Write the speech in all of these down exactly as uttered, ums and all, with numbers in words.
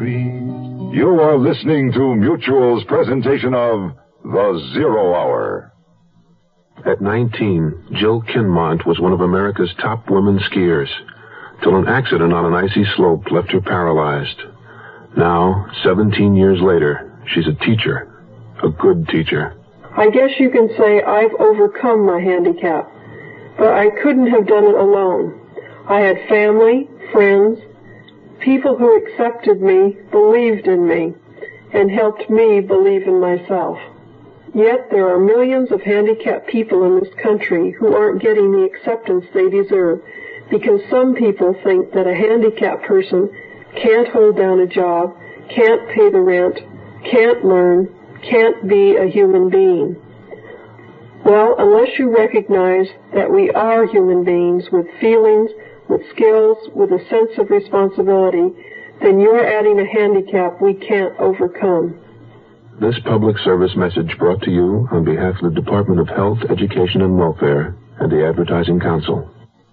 mystery. You are listening to Mutual's presentation of The Zero Hour. At nineteen, Jill Kinmont was one of America's top women skiers, till an accident on an icy slope left her paralyzed. Now, seventeen years later, she's a teacher, a good teacher. I guess you can say I've overcome my handicap, but I couldn't have done it alone. I had family, friends, people who accepted me, believed in me, and helped me believe in myself. Yet there are millions of handicapped people in this country who aren't getting the acceptance they deserve because some people think that a handicapped person can't hold down a job, can't pay the rent, can't learn, can't be a human being. Well, unless you recognize that we are human beings with feelings, with skills, with a sense of responsibility, then you're adding a handicap we can't overcome. This public service message brought to you on behalf of the Department of Health, Education, and Welfare and the Advertising Council.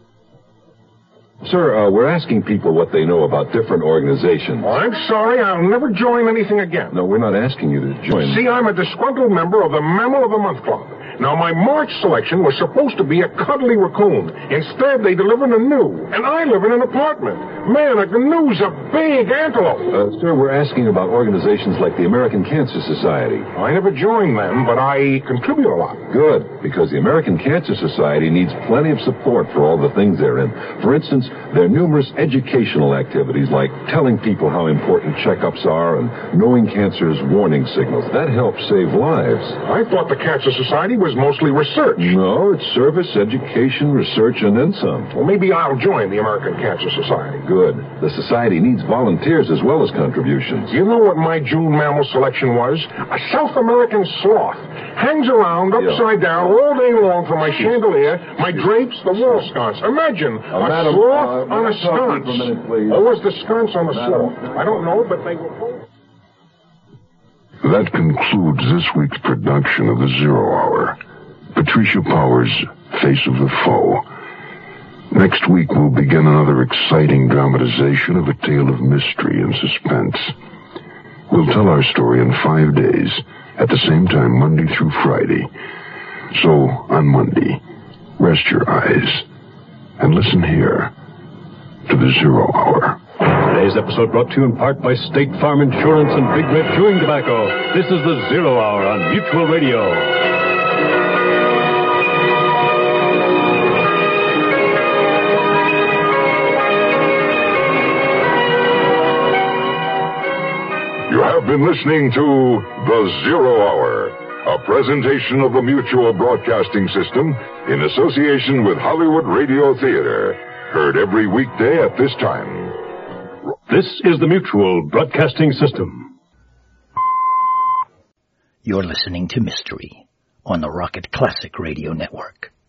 Sir, uh, we're asking people what they know about different organizations. Oh, I'm sorry, I'll never join anything again. No, we're not asking you to join. See, I'm a disgruntled member of the Mammal of the Month Club. Now, my March selection was supposed to be a cuddly raccoon. Instead, they delivered a gnu, and I live in an apartment. Man, a gnu's a big antelope. Uh, sir, we're asking about organizations like the American Cancer Society. I never joined them, but I contribute a lot. Good, because the American Cancer Society needs plenty of support for all the things they're in. For instance, there are numerous educational activities like telling people how important checkups are and knowing cancer's warning signals. That helps save lives. I thought the Cancer Society was mostly research. No, it's service, education, research, and then some. Well, maybe I'll join the American Cancer Society. Good. The society needs volunteers as well as contributions. You know what my June mammal selection was? A South American sloth. Hangs around upside yeah. down all day long for my chandelier, my drapes, the wall sconce. Imagine uh, a madam, sloth uh, on a sconce. For a minute, please. Or was the sconce on a madam. sloth? I don't know, but they were both. That concludes this week's production of The Zero Hour. Patricia Powers, Face of the Foe. Next week we'll begin another exciting dramatization of a tale of mystery and suspense. We'll tell our story in five days, at the same time, Monday through Friday. So, on Monday, rest your eyes and listen here to The Zero Hour. Today's episode brought to you in part by State Farm Insurance and Big Red Chewing Tobacco. This is The Zero Hour on Mutual Radio. You have been listening to The Zero Hour, a presentation of the Mutual Broadcasting System in association with Hollywood Radio Theater. Heard every weekday at this time. This is the Mutual Broadcasting System. You're listening to Mystery on the Rocket Classic Radio Network.